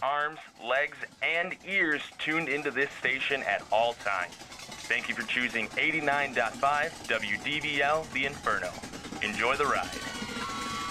arms, legs, and ears tuned into this station at all times. Thank you for choosing 89.5 WDVL The Inferno. Enjoy the ride.